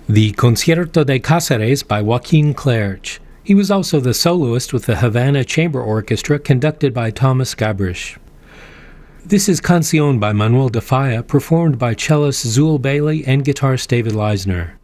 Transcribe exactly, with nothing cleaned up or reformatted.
the Concierto de Cáceres by Joaquin Clerch. He was also the soloist with the Havana Chamber Orchestra conducted by Thomas Gabrish. This is Canción by Manuel de Falla, performed by cellist Zul Bailey and guitarist David Leisner.